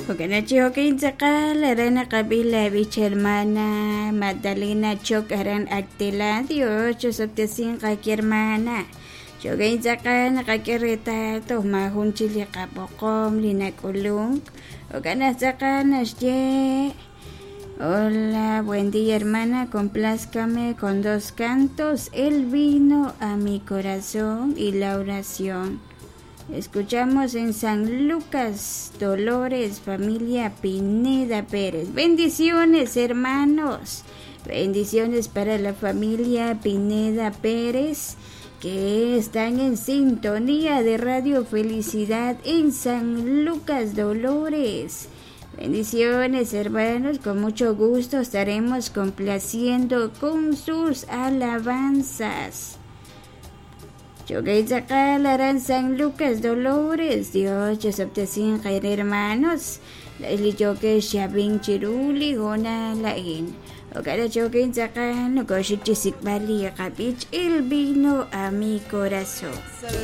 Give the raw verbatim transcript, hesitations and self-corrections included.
Oganachi Hokinsakal, Arana Kabila, Vich hermana, Magdalena Chok, Aran Actiladio, ocho septecin, Kaki hermana. Chogainsakan, Kakireta, Toma, Hunchili Capocom, Lina Kulung, Oganasakan, Ashye. Hola, buen día hermana, complázcame con dos cantos, el vino a mi corazón y la oración. Escuchamos en San Lucas, Dolores, familia Pineda Pérez. Bendiciones hermanos, bendiciones para la familia Pineda Pérez que están en sintonía de Radio Felicidad en San Lucas, Dolores. Bendiciones hermanos, con mucho gusto estaremos complaciendo con sus alabanzas. Yo que sacalarán San Lucas Dolores, Dios, yo septecin hermanos, la yo que shabin chiruli gona lain. O cada yo que sacan, no coche chisik bali kapich, el vino a mi corazón.